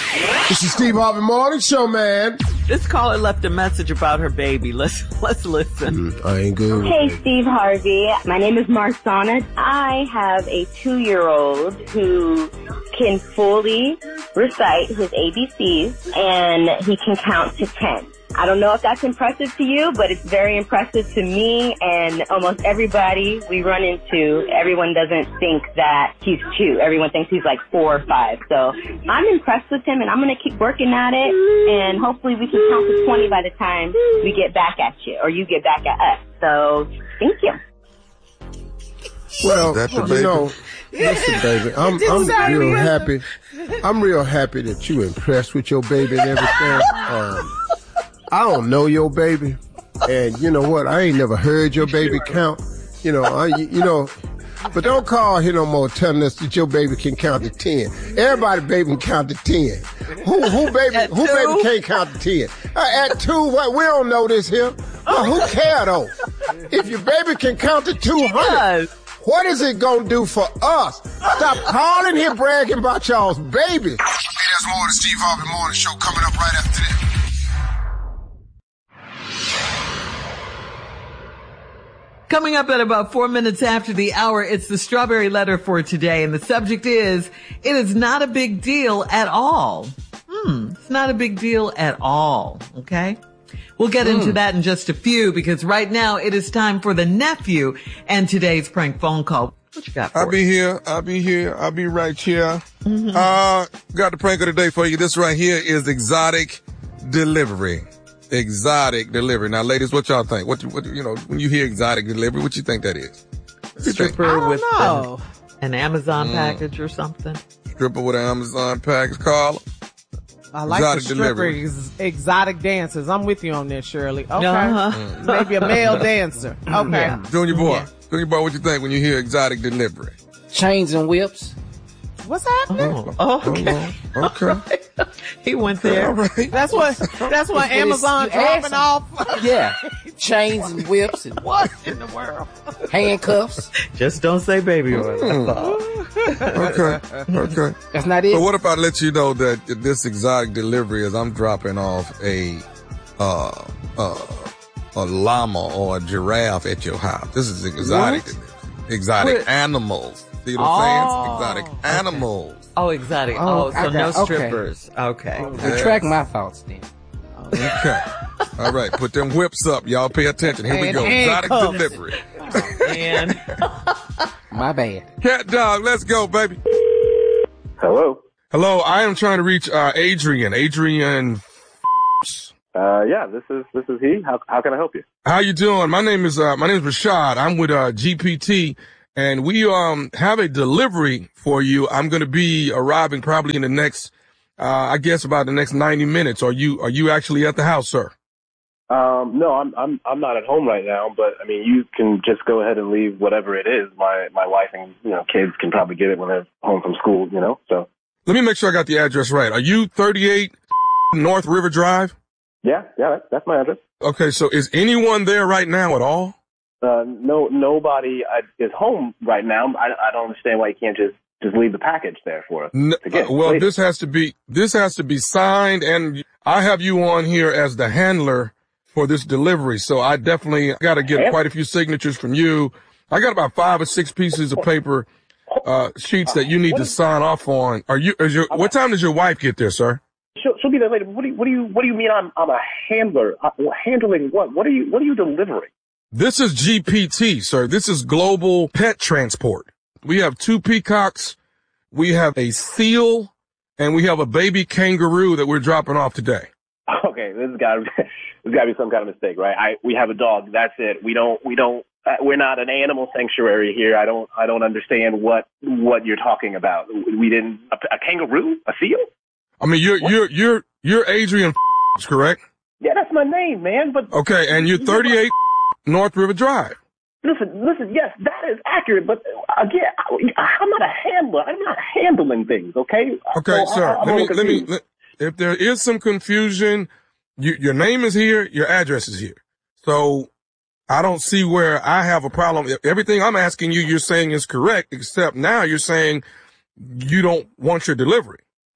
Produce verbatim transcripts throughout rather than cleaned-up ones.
This is Steve Harvey Morning Show, man. This caller left a message about her baby. Let's let's listen. Mm, I ain't good. Hey, Steve Harvey. My name is Marsana. I have a two-year-old who can fully recite his A B Cs, and he can count to ten. I don't know if that's impressive to you, but it's very impressive to me and almost everybody we run into. Everyone doesn't think that he's two. Everyone thinks he's like four or five. So I'm impressed with him, and I'm going to keep working at it, and hopefully we can count to twenty by the time we get back at you, or you get back at us. So thank you. Well, you know, listen, baby, I'm, I'm real happy. I'm real happy that you impressed with your baby and everything. Um, I don't know your baby, and you know what? I ain't never heard your baby count. You know, I, you know, but don't call here no more telling us that your baby can count to ten. Everybody baby can count to ten. Who, who baby, At who two? baby can't count to ten? Uh, at two, what? We don't know this here. Well, who care though? If your baby can count to two hundred, what is it gonna do for us? Stop calling here bragging about y'all's baby. Hey, there's more of the Steve Harvey Morning Show coming up right after this. Coming up at about four minutes after the hour, it's the Strawberry Letter for today. And the subject is, it is not a big deal at all. Hmm, it's not a big deal at all. Okay? We'll get into that in just a few, because right now it is time for the nephew and today's prank phone call. What you got for I'll be us? here. I'll be here. I'll be right here. Mm-hmm. Uh, got the prank of the day for you. This right here is exotic delivery. Exotic delivery. Now, ladies, what y'all think? What, what you know, when you hear exotic delivery, what you think that is? Stripper with an, know. an Amazon Mm. package or something. Stripper with an Amazon package. Carla? I like Exotic the stripper delivery. ex- exotic dancers. I'm with you on this, Shirley. Okay. Uh-huh. Maybe a male dancer. Okay. Yeah. Junior boy. Yeah. Junior boy, what you think when you hear exotic delivery? Chains and whips. What's happening? Oh, okay. Okay. He went there. All right. That's what that's what Amazon You dropping asked off. Yeah. Chains and whips and What in the world? handcuffs. Just don't say baby oil. That's all. Okay. Okay. That's not it. So what if I let you know that this exotic delivery is I'm dropping off a, uh, uh, a llama or a giraffe at your house. This is exotic What? delivery. Exotic What? animals. See what I'm Oh. saying? Exotic animals. Oh, exotic. Oh, Oh, so I got- no okay. strippers. Okay. Retract my thoughts then. Okay. All right. Put them whips up. Y'all pay attention. Here we And go. Exotic handcuffs. delivery. And My bad. Cat dog, let's go, baby. Hello. Hello. I am trying to reach, uh, Adrian. Adrian. Uh, yeah, this is this is he. How how can I help you? How you doing? My name is, uh, my name is Rashad. I'm with, uh, G P T. And we um have a delivery for you. I'm going to be arriving probably in the next, uh, I guess about the next ninety minutes. Are you are you actually at the house, sir? Um, no, I'm I'm I'm not at home right now, but I mean, you can just go ahead and leave whatever it is. My my wife and you know kids can probably get it when they're home from school. You know, so Let me make sure I got the address right. Are you thirty-eight North River Drive? yeah, yeah, that's, that's my address. Okay, so is anyone there right now at all? Uh, no, nobody uh, is home right now. I I don't understand why you can't just just leave the package there for us. N- to get uh, well, later. this has to be this has to be signed, and I have you on here as the handler for this delivery. So I definitely got to get Yeah. quite a few signatures from you. I got about five or six pieces of paper, uh, sheets that you need to sign off on. Are you? Is your? What time does your wife get there, sir? She'll, she'll be there later. What do you what do you what do you mean? I'm I'm a handler. Uh, handling what? What are you what are you delivering? This is G P T, sir. This is Global Pet Transport. We have two peacocks, we have a seal, and we have a baby kangaroo that we're dropping off today. Okay, this has got to there's got to be some kind of mistake, right? I we have a dog. That's it. We don't we don't uh, we're not an animal sanctuary here. I don't I don't understand what what you're talking about. We didn't a, a kangaroo, a seal. I mean, you're What? you're you're you're Adrian, correct? Yeah, that's my name, man. But Okay, and you're thirty-eight North River Drive. listen, listen. Yes, that is accurate. But again, I, I'm not a handler. I'm not handling things. Okay. Okay, So sir. I, I'm let a me little let me. confused. Let, if there is some confusion, you, your name is here, your address is here. So I don't see where I have a problem. Everything I'm asking you, you're saying is correct, except now you're saying you don't want your delivery. It's not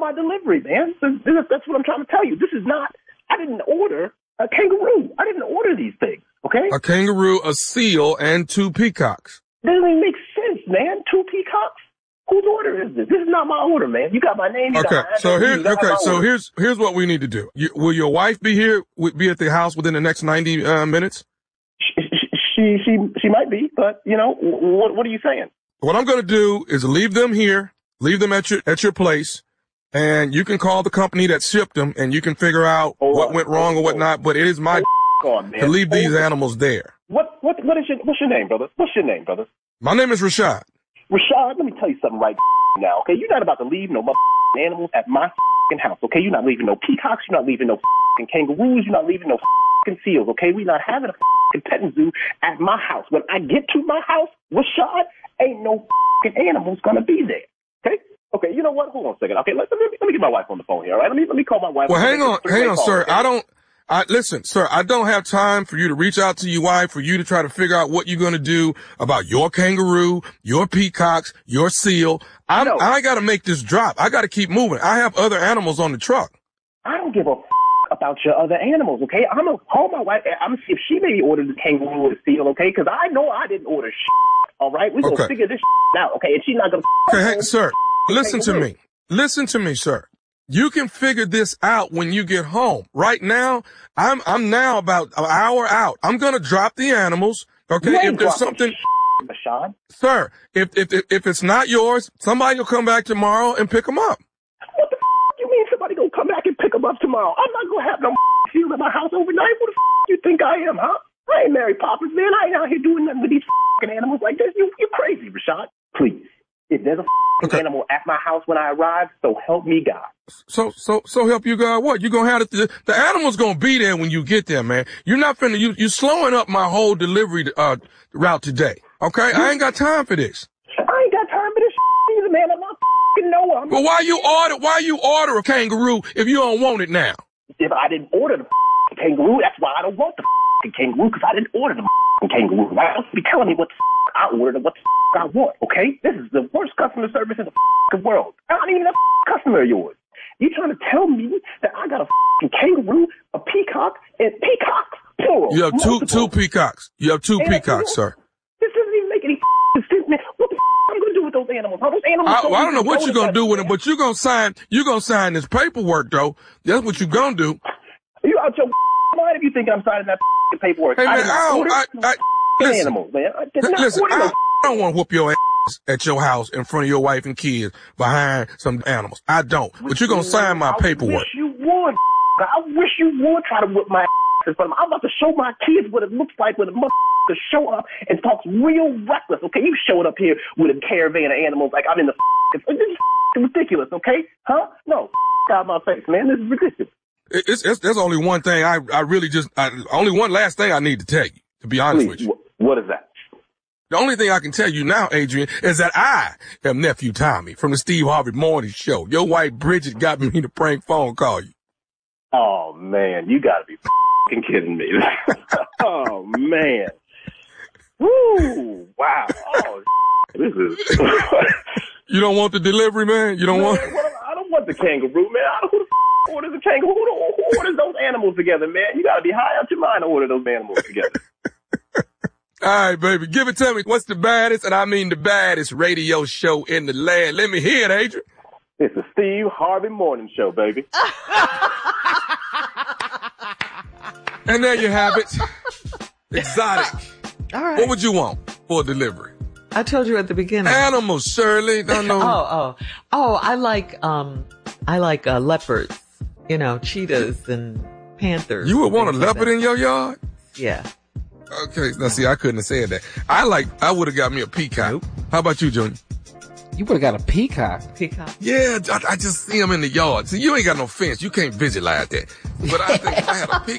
my delivery, man. This, this, that's what I'm trying to tell you. This is not, I didn't order a kangaroo. I didn't order these things, okay? A kangaroo, a seal, and two peacocks. That doesn't even make sense, man. Two peacocks? Whose order is this? This is not my order, man. You got my name. You Okay, got my so address, here, you got okay, my so order. here's here's what we need to do. You, will your wife be here? wi- Be at the house within the next ninety uh, minutes? She, she, she, she might be, but, you know, what, what are you saying? What I'm going to do is leave them here, leave them at your at your place, and you can call the company that shipped them, and you can figure out Hold what on, went wrong hold or on. what not. But it is my Hold on, man. to leave these Hold on. animals there. What, what, what is your, what's your name, brother? What's your name, brother? My name is Rashad. Rashad, let me tell you something right now, okay? You're not about to leave no motherfucking animals at my house, okay? You're not leaving no peacocks. You're not leaving no kangaroos. You're not leaving no seals, okay? We're not having a petting zoo at my house. When I get to my house, Rashad, ain't no animals gonna be there, okay? Okay, you know what? Hold on a second. Okay, let, let, me, let me get my wife on the phone here, all right? Let me, let me call my wife. Well, hang on, hang on, Call, sir. okay? I don't. I listen, sir. I don't have time for you to reach out to your wife for you to try to figure out what you're going to do about your kangaroo, your peacocks, your seal. I No. I got to make this drop. I got to keep moving. I have other animals on the truck. I don't give a f- about your other animals, okay? I'm gonna call my wife. I'm gonna see if she maybe ordered the kangaroo or the seal, okay? Because I know I didn't order shit. All right, we're gonna Okay. figure this shit out, okay? And she's not gonna. Okay, hey, sir. Listen to kangaroo. me. Listen to me, sir. You can figure this out when you get home. Right now, I'm I'm now about an hour out. I'm gonna drop the animals. Okay, You ain't if there's dropping something, shit, Rashad. sir. If if if if it's not yours, somebody will come back tomorrow and pick them up. What the f- you mean somebody gonna come back and pick them up tomorrow? I'm not gonna have no seal in my house overnight. What the f- you think I am, huh? I ain't Mary Poppins, man. I ain't out here doing nothing with these f***ing animals like this. You you crazy, Rashad? Please. If there's a f***ing Okay. animal at my house when I arrive, so help me God. So, so, so help you God what? You gonna have the, the animal's gonna be there when you get there, man. You're not finna, you, you slowing up my whole delivery, uh, route today. Okay? I ain't got time for this. I ain't got time for this shit either, man. I'm not f***ing Noah. I'm But why you order, why you order a kangaroo if you don't want it now? If I didn't order the f***ing kangaroo, that's why I don't want the f***ing kangaroo, because I didn't order the f***ing kangaroo. Why else be telling me what the f*** I ordered and what the f*** I want, okay? This is the worst customer service in the f***ing world. I'm not even a f***ing customer of yours. You trying to tell me that I got a f***ing kangaroo, a peacock, and peacocks, plural. You have two, multiple. two peacocks. You have two And- peacocks, sir. This doesn't even make any f***ing sense, man. What the f*** I'm going to do with those animals? Huh? Those animals I, don't well, I don't know even what go you're gonna together, do with them, man. but you're gonna sign, you're gonna sign this paperwork though. That's what you're gonna do. You out your mind if you think I'm signing that f***ing paperwork. Hey man, did not I don't, order I, I, f***ing listen, animals, man. I did not listen, order I no don't, I don't want to whoop your ass at your house in front of your wife and kids behind some animals. I don't. But you're gonna sign my I paperwork. wish you would. I wish you would try to whip my ass in front of them. I'm about to show my kids what it looks like when a motherfucker show up and talks real reckless. Okay, you showed up here with a caravan of animals like I'm in the. This is ridiculous. Okay, huh? No, out of my face, man. This is ridiculous. It- It's, it's, there's only one thing I, I really just, I, only one last thing I need to tell you, to be honest with Please, you. wh- what is that? The only thing I can tell you now, Adrian, is that I am Nephew Tommy from the Steve Harvey Morning Show. Your wife Bridget got me to prank phone call you. Oh man, you gotta be fucking kidding me. Oh man. Woo! Wow. Oh, this is. You don't want the delivery, man? You don't Man, want? what, I don't want the kangaroo, man. I don't, who the f- orders a kangaroo? Who, the- who orders those animals together, man? You gotta be high out your mind to order those animals together. All right, baby, give it to me. What's the baddest, and I mean the baddest radio show in the land? Let me hear it, Adrian. It's the Steve Harvey Morning Show, baby. And there you have it. Exotic. All right. What would you want for delivery? I told you at the beginning. Animals, Shirley. No, no. Oh, oh, oh! I like um, I like uh, leopards. You know, cheetahs and panthers. You would want a things like leopard that. in your yard? Yeah. Okay, now see, I couldn't have said that. I like, I would have got me a peacock. Nope. How about you, Junior? You would have got a peacock. Peacock. Yeah, I, I just see them in the yard. See, you ain't got no fence. You can't visualize that. But I think if I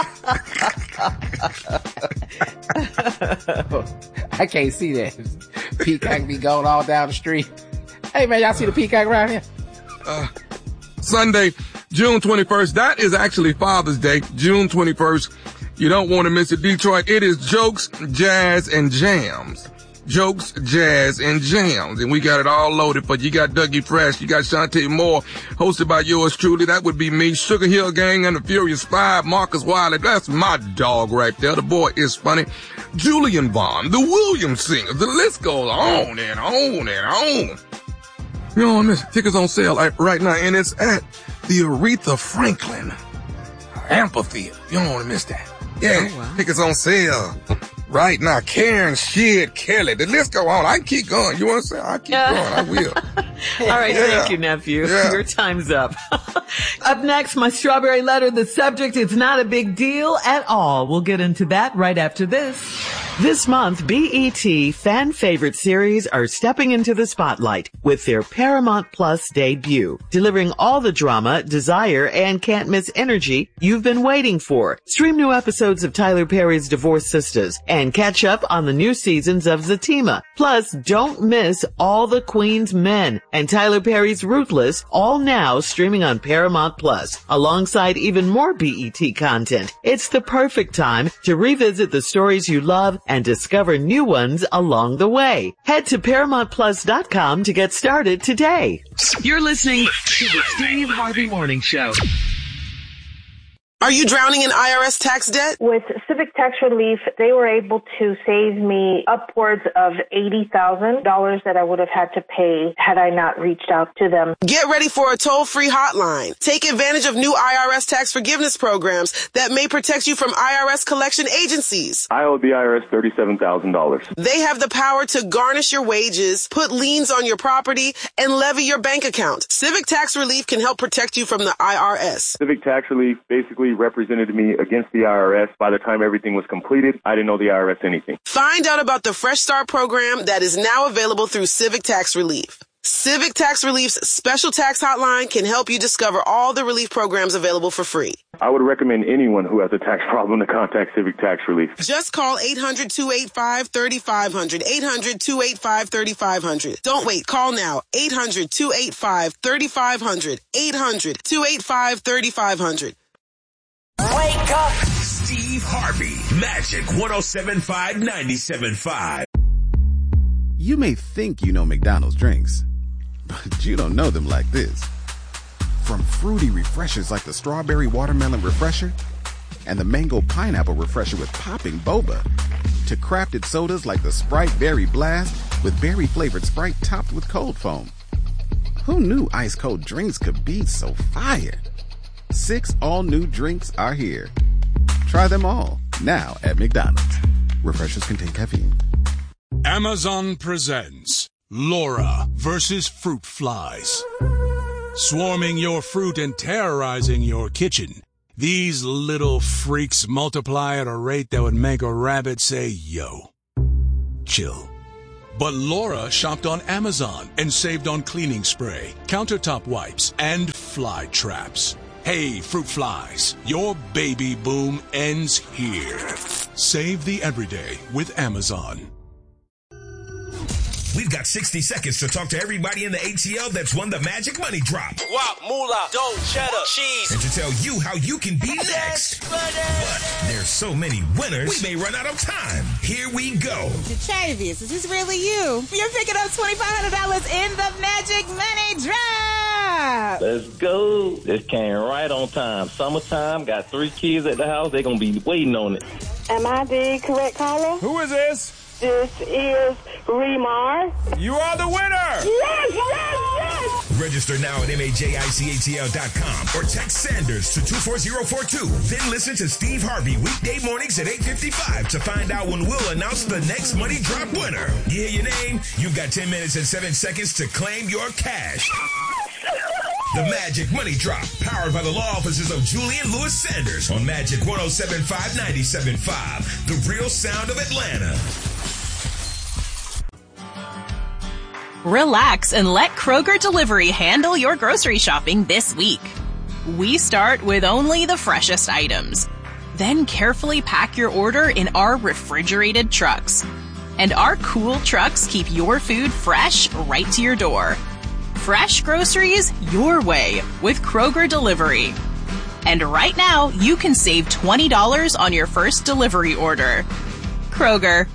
had a peacock. I can't see that. Peacock be going all down the street. Hey man, y'all see the peacock around here? Sunday, June twenty-first. That is actually Father's Day, June twenty-first. You don't want to miss it. Detroit, it is Jokes, Jazz, and Jams. jokes, jazz, and jams. And we got it all loaded for you. You got Dougie Fresh, you got Shantae Moore, hosted by yours truly. That would be me, Sugar Hill Gang and the Furious Five, Marcus Wiley. That's my dog right there. The boy is funny. Julian Vaughn, the Williams Singers. The list goes on and on and on. You don't want to miss it. Tickets on sale right now, and it's at the Aretha Franklin Amphitheater. You don't want to miss that. Yeah, oh, wow. Tickets on sale right now. Karen, Shid, Kelly. The list go on. I can keep going. You want to say? I keep going. I will. All right, yeah. Thank you, nephew. Yeah. Your time's up. Up next, my strawberry letter. The subject, it's not a big deal at all. We'll get into that right after this. This month, B E T fan favorite series are stepping into the spotlight with their Paramount Plus debut, delivering all the drama, desire, and can't miss energy you've been waiting for. Stream new episodes of Tyler Perry's Divorced Sisters and catch up on the new seasons of Zatima. Plus, don't miss All the Queen's Men and Tyler Perry's Ruthless, all now streaming on Paramount Plus, alongside even more B E T content. It's the perfect time to revisit the stories you love and discover new ones along the way. Head to Paramount Plus dot com to get started today. You're listening to the Steve Harvey Morning Show. Are you drowning in I R S tax debt? With Civic Tax Relief, they were able to save me upwards of eighty thousand dollars that I would have had to pay had I not reached out to them. Get ready for a toll-free hotline. Take advantage of new I R S tax forgiveness programs that may protect you from I R S collection agencies. I owe the I R S thirty-seven thousand dollars. They have the power to garnish your wages, put liens on your property, and levy your bank account. Civic Tax Relief can help protect you from the I R S. Civic Tax Relief basically represented me against the I R S. By the time everything was completed, I didn't know the I R S anything. Find out about the Fresh Start program that is now available through Civic Tax Relief. Civic Tax Relief's special tax hotline can help you discover all the relief programs available for free. I would recommend anyone who has a tax problem to contact Civic Tax Relief. Just call eight hundred, two eight five, three five zero zero, eight hundred, two eight five, three five zero zero. Don't wait. Call now. eight hundred, two eight five, three five zero zero, eight hundred, two eight five, three five zero zero. Wake up! Steve Harvey, Magic one oh seven point five, ninety-seven point five. You may think you know McDonald's drinks, but you don't know them like this. From fruity refreshers like the Strawberry Watermelon Refresher and the Mango Pineapple Refresher with popping boba, to crafted sodas like the Sprite Berry Blast with berry-flavored Sprite topped with cold foam. Who knew ice-cold drinks could be so fire? Six all-new drinks are here. Try them all, now at McDonald's. Refreshers contain caffeine. Amazon presents Laura versus Fruit Flies. Swarming your fruit and terrorizing your kitchen, these little freaks multiply at a rate that would make a rabbit say, yo. Chill. But Laura shopped on Amazon and saved on cleaning spray, countertop wipes, and fly traps. Hey, fruit flies, your baby boom ends here. Save the everyday with Amazon. We've got sixty seconds to talk to everybody in the A T L that's won the Magic Money Drop. Guap, moolah, dough, cheddar, cheese. And to tell you how you can be next. But there's so many winners, we may run out of time. Here we go. Chavis, is this really you? You're picking up twenty-five hundred dollars in the Magic Money Drop. Let's go. This came right on time. Summertime, got three kids at the house. They're going to be waiting on it. Am I the correct caller? Who is this? This is Remar. You are the winner! Yes, yes, yes! Register now at M A J I C A T L dot com or text Sanders to two four zero four two. Then listen to Steve Harvey weekday mornings at eight fifty-five to find out when we'll announce the next Money Drop winner. You hear your name? You've got ten minutes and seven seconds to claim your cash. The Magic Money Drop, powered by the law offices of Julian Lewis Sanders on Magic one oh seven point five, ninety-seven point five, the real sound of Atlanta. Relax and let Kroger Delivery handle your grocery shopping this week. We start with only the freshest items. Then carefully pack your order in our refrigerated trucks. And our cool trucks keep your food fresh right to your door. Fresh groceries your way with Kroger Delivery. And right now, you can save twenty dollars on your first delivery order. Kroger,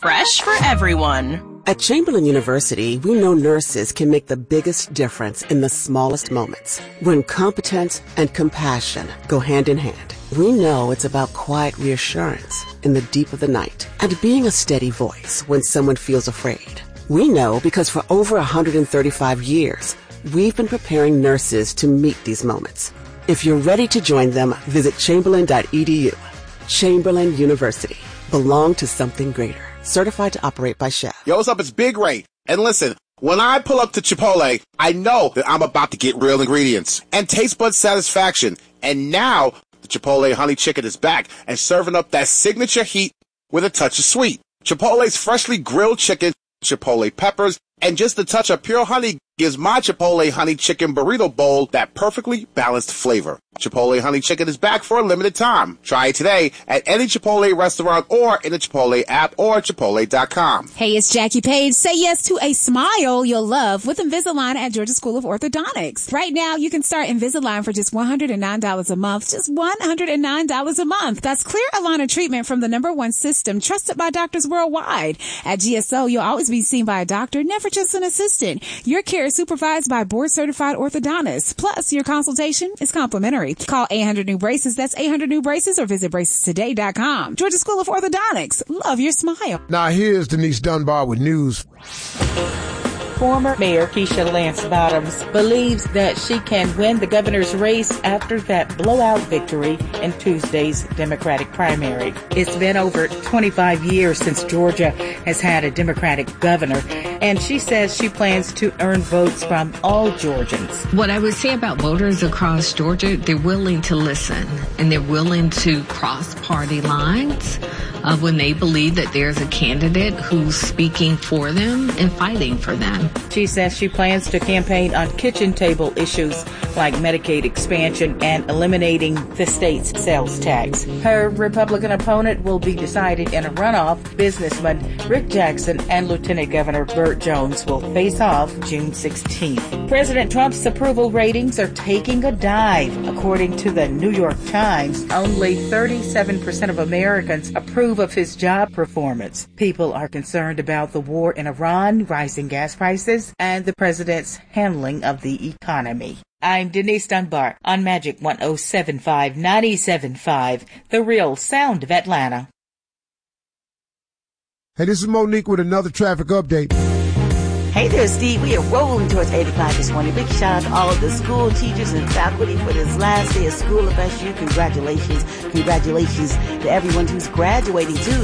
Fresh for everyone. At Chamberlain University, we know nurses can make the biggest difference in the smallest moments. When competence and compassion go hand in hand. We know it's about quiet reassurance in the deep of the night and being a steady voice when someone feels afraid. We know because for over one hundred thirty-five years, we've been preparing nurses to meet these moments. If you're ready to join them, visit chamberlain dot e d u. Chamberlain University. Belong to something greater. Certified to operate by Chef. Yo, what's up? It's Big Ray. And listen, when I pull up to Chipotle, I know that I'm about to get real ingredients and taste bud satisfaction. And now the Chipotle honey chicken is back and serving up that signature heat with a touch of sweet. Chipotle's freshly grilled chicken, Chipotle peppers, and just a touch of pure honey gives my Chipotle honey chicken burrito bowl that perfectly balanced flavor. Chipotle honey chicken is back for a limited time. Try it today at any Chipotle restaurant or in the Chipotle app or chipotle dot com. Hey, it's Jackie Page. Say yes to a smile you'll love with Invisalign at Georgia School of Orthodontics. Right now, you can start Invisalign for just one hundred nine dollars a month. Just one hundred nine dollars a month. That's clear aligner treatment from the number one system trusted by doctors worldwide. At G S O, you'll always be seen by a doctor, never just an assistant. Your care is supervised by board-certified orthodontists. Plus, your consultation is complimentary. Call eight hundred new braces. That's eight hundred new braces or visit braces today dot com. Georgia School of Orthodontics. Love your smile. Now here's Denise Dunbar with news. Former Mayor Keisha Lance Bottoms believes that she can win the governor's race after that blowout victory in Tuesday's Democratic primary. It's been over twenty-five years since Georgia has had a Democratic governor, and she says she plans to earn votes from all Georgians. What I would say about voters across Georgia, they're willing to listen, and they're willing to cross party lines uh, when they believe that there's a candidate who's speaking for them and fighting for them. She says she plans to campaign on kitchen table issues like Medicaid expansion and eliminating the state's sales tax. Her Republican opponent will be decided in a runoff. Businessman Rick Jackson and Lieutenant Governor Burt Jones will face off June sixteenth. President Trump's approval ratings are taking a dive. According to the New York Times, only thirty-seven percent of Americans approve of his job performance. People are concerned about the war in Iran, rising gas prices, and the president's handling of the economy. I'm Denise Dunbar on Magic one oh seven point five, ninety-seven point five, the real sound of Atlanta. Hey, this is Monique with another traffic update. Hey there, Steve. We are rolling towards eight o'clock this morning. Big shout out to all of the school teachers and faculty for this last day of school of S U. Congratulations. Congratulations to everyone who's graduating, too.